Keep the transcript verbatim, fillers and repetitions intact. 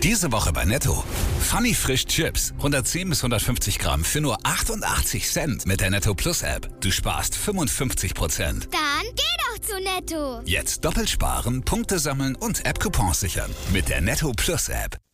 Diese Woche bei Netto. Funny Frisch Chips. hundertzehn bis hundertfünfzig Gramm für nur achtundachtzig Cent mit der Netto Plus App. Du sparst fünfundfünfzig Prozent. Dann geh doch zu Netto. Jetzt doppelt sparen, Punkte sammeln und App-Coupons sichern. Mit der Netto Plus App.